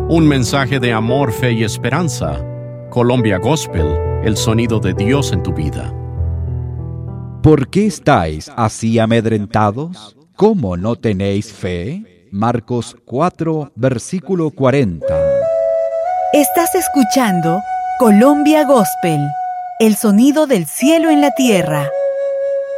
Un mensaje de amor, fe y esperanza. Colombia Gospel, el sonido de Dios en tu vida. ¿Por qué estáis así amedrentados? ¿Cómo no tenéis fe? Marcos 4, versículo 40. Estás escuchando Colombia Gospel, el sonido del cielo en la tierra.